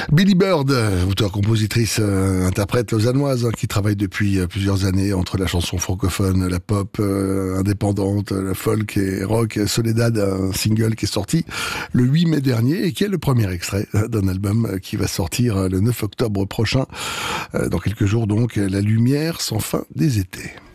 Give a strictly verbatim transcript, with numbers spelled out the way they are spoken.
Billy Bird, auteure-compositrice, euh, interprète lausannoise, hein, qui travaille depuis euh, plusieurs années entre la chanson francophone, la pop euh, indépendante, la folk et rock. Soledad, un single qui est sorti le huit mai dernier et qui est le premier extrait d'un album qui va sortir le neuf octobre prochain. Euh, dans quelques jours donc, La lumière sans fin des étés.